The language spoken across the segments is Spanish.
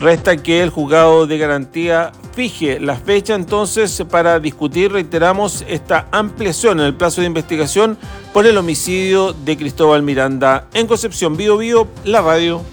Resta que el juzgado de garantía fije la fecha entonces para discutir, reiteramos, esta ampliación en el plazo de investigación por el homicidio de Cristóbal Miranda en Concepción. Bío Bío, la radio.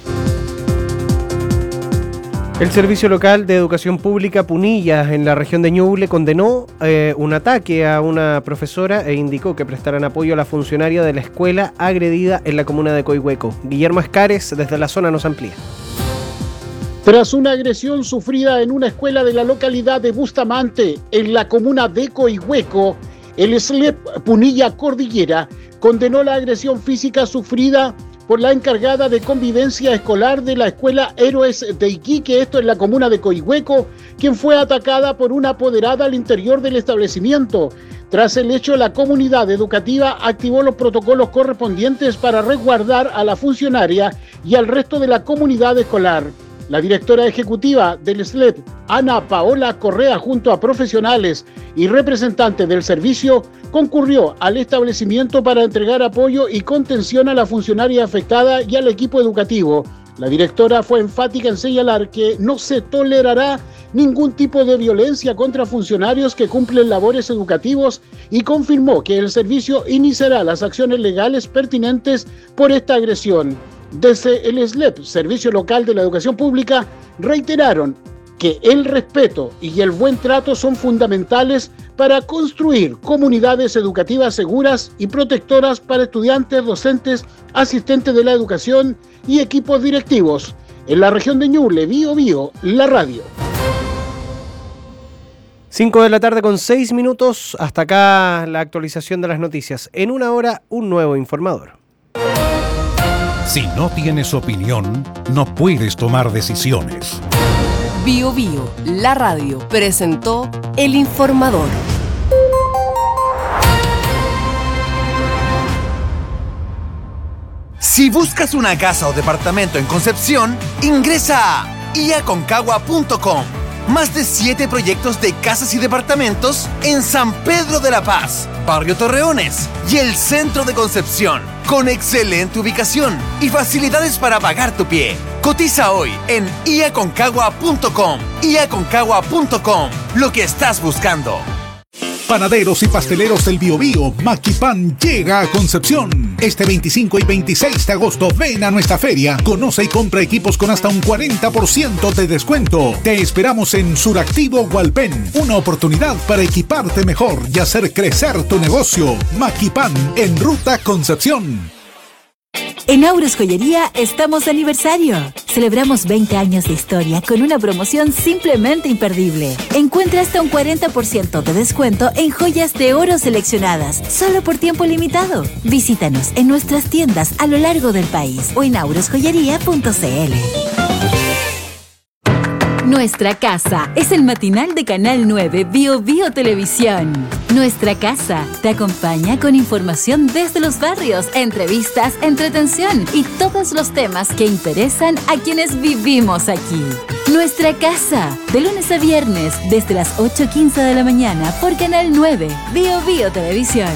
El Servicio Local de Educación Pública Punilla en la región de Ñuble condenó un ataque a una profesora e indicó que prestarán apoyo a la funcionaria de la escuela agredida en la comuna de Coihueco. Guillermo Escares desde la zona nos amplía. Tras una agresión sufrida en una escuela de la localidad de Bustamante, en la comuna de Coihueco, el SLEP Punilla Cordillera condenó la agresión física sufrida por la encargada de convivencia escolar de la Escuela Héroes de Iquique, esto en la comuna de Coihueco, quien fue atacada por una apoderada al interior del establecimiento. Tras el hecho, la comunidad educativa activó los protocolos correspondientes para resguardar a la funcionaria y al resto de la comunidad escolar. La directora ejecutiva del SLEP, Ana Paola Correa, junto a profesionales y representantes del servicio, concurrió al establecimiento para entregar apoyo y contención a la funcionaria afectada y al equipo educativo. La directora fue enfática en señalar que no se tolerará ningún tipo de violencia contra funcionarios que cumplen labores educativos y confirmó que el servicio iniciará las acciones legales pertinentes por esta agresión. Desde el SLEP, Servicio Local de la Educación Pública, reiteraron que el respeto y el buen trato son fundamentales para construir comunidades educativas seguras y protectoras para estudiantes, docentes, asistentes de la educación y equipos directivos. En la región de Ñuble, Bío Bío, la radio. 5 de la tarde con 6 minutos. Hasta acá la actualización de las noticias. En una hora, un nuevo informador. Si no tienes opinión, no puedes tomar decisiones. Bío Bío, la radio, presentó El Informador. Si buscas una casa o departamento en Concepción, ingresa a iaconcagua.com. Más de 7 proyectos de casas y departamentos en San Pedro de la Paz, Barrio Torreones y el centro de Concepción, con excelente ubicación y facilidades para pagar tu pie. Cotiza hoy en iaconcagua.com. iaconcagua.com, lo que estás buscando. Panaderos y pasteleros del Biobío, Maquipan llega a Concepción. Este 25 y 26 de agosto ven a nuestra feria. Conoce y compra equipos con hasta un 40% de descuento. Te esperamos en Suractivo Hualpén. Una oportunidad para equiparte mejor y hacer crecer tu negocio. Maquipan en Ruta Concepción. En Auros Joyería estamos de aniversario. Celebramos 20 años de historia con una promoción simplemente imperdible. Encuentra hasta un 40% de descuento en joyas de oro seleccionadas, solo por tiempo limitado. Visítanos en nuestras tiendas a lo largo del país o en aurosjoyería.cl. Nuestra Casa es el matinal de Canal 9 Bío Bío Televisión. Nuestra Casa te acompaña con información desde los barrios, entrevistas, entretención y todos los temas que interesan a quienes vivimos aquí. Nuestra Casa, de lunes a viernes desde las 8:15 de la mañana por Canal 9 Bío Bío Televisión.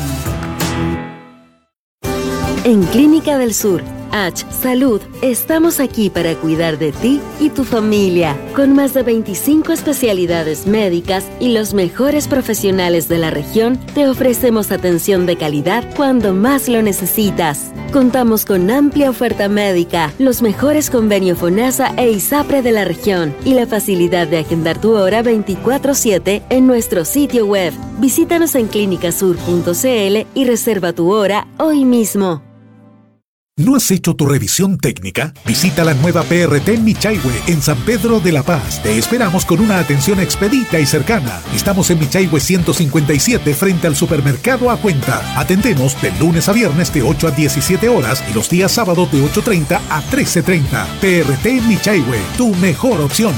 En Clínica del Sur, H Salud, estamos aquí para cuidar de ti y tu familia, con más de 25 especialidades médicas y los mejores profesionales de la región. Te ofrecemos atención de calidad cuando más lo necesitas. Contamos con amplia oferta médica, los mejores convenios FONASA e ISAPRE de la región y la facilidad de agendar tu hora 24/7 en nuestro sitio web. Visítanos en clinicasur.cl y reserva tu hora hoy mismo. ¿No has hecho tu revisión técnica? Visita la nueva PRT Michaihue en San Pedro de la Paz. Te esperamos con una atención expedita y cercana. Estamos en Michaihue 157 frente al supermercado A Cuenta. Atendemos de lunes a viernes de 8 a 17 horas y los días sábados de 8:30 a 13:30. PRT Michaihue, tu mejor opción.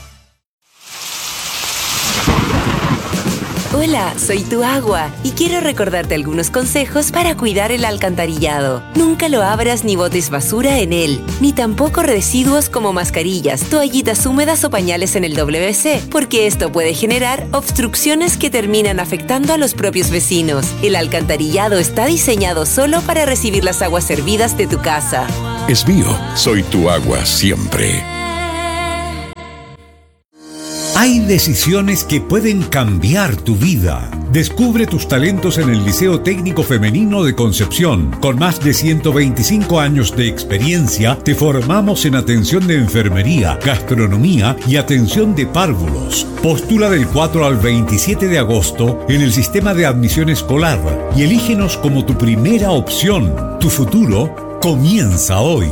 Hola, soy tu agua y quiero recordarte algunos consejos para cuidar el alcantarillado. Nunca lo abras ni botes basura en él, ni tampoco residuos como mascarillas, toallitas húmedas o pañales en el WC, porque esto puede generar obstrucciones que terminan afectando a los propios vecinos. El alcantarillado está diseñado solo para recibir las aguas servidas de tu casa. Es mío, soy tu agua siempre. Hay decisiones que pueden cambiar tu vida. Descubre tus talentos en el Liceo Técnico Femenino de Concepción. Con más de 125 años de experiencia, te formamos en atención de enfermería, gastronomía y atención de párvulos. Postula del 4 al 27 de agosto en el sistema de admisión escolar y elígenos como tu primera opción. Tu futuro comienza hoy.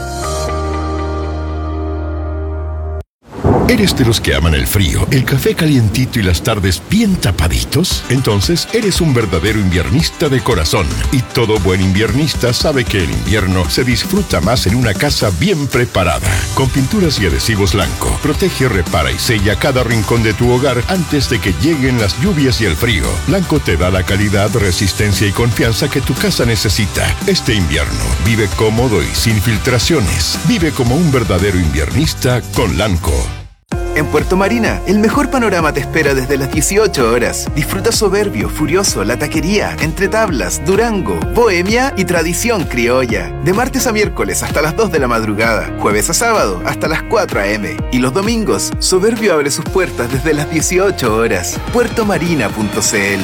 ¿Eres de los que aman el frío, el café calientito y las tardes bien tapaditos? Entonces eres un verdadero inviernista de corazón. Y todo buen inviernista sabe que el invierno se disfruta más en una casa bien preparada. Con pinturas y adhesivos Lanco, protege, repara y sella cada rincón de tu hogar antes de que lleguen las lluvias y el frío. Lanco te da la calidad, resistencia y confianza que tu casa necesita. Este invierno, vive cómodo y sin filtraciones. Vive como un verdadero inviernista con Lanco. En Puerto Marina, el mejor panorama te espera desde las 18 horas. Disfruta Soberbio, Furioso, La Taquería, Entre Tablas, Durango, Bohemia y Tradición Criolla. De martes a miércoles hasta las 2 de la madrugada, jueves a sábado hasta las 4 a.m. Y los domingos, Soberbio abre sus puertas desde las 18 horas. puertomarina.cl.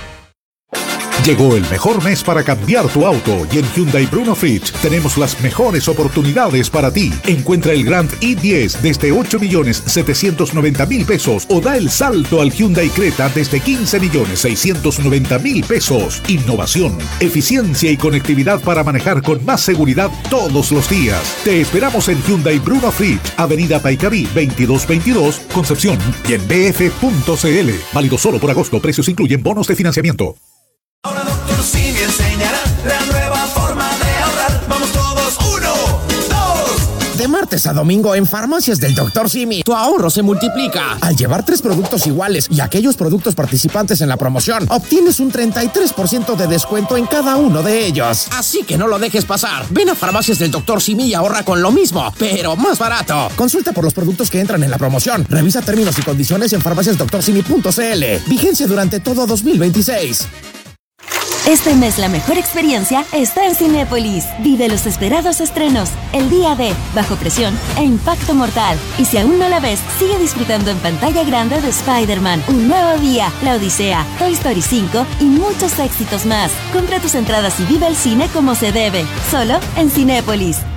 Llegó el mejor mes para cambiar tu auto y en Hyundai Bruno Fritz tenemos las mejores oportunidades para ti. Encuentra el Grand i10 desde 8.790.000 pesos o da el salto al Hyundai Creta desde 15.690.000 pesos. Innovación, eficiencia y conectividad para manejar con más seguridad todos los días. Te esperamos en Hyundai Bruno Fritz, Avenida Paicabí 2222, Concepción y en bf.cl. Válido solo por agosto. Precios incluyen bonos de financiamiento. Ahora Dr. Simi enseñará la nueva forma de ahorrar. Vamos todos, 1, 2. De martes a domingo en Farmacias del Dr. Simi, tu ahorro se multiplica. Al llevar 3 productos iguales y aquellos productos participantes en la promoción, obtienes un 33% de descuento en cada uno de ellos. Así que no lo dejes pasar. Ven a Farmacias del Dr. Simi y ahorra con lo mismo, pero más barato. Consulta por los productos que entran en la promoción. Revisa términos y condiciones en farmaciasdoctorsimi.cl. Vigencia durante todo 2026. Este mes la mejor experiencia está en Cinépolis. Vive los esperados estrenos, El Día de, Bajo Presión e Impacto Mortal. Y si aún no la ves, sigue disfrutando en pantalla grande de Spider-Man, Un Nuevo Día, La Odisea, Toy Story 5 y muchos éxitos más. Compra tus entradas y vive el cine como se debe, solo en Cinépolis.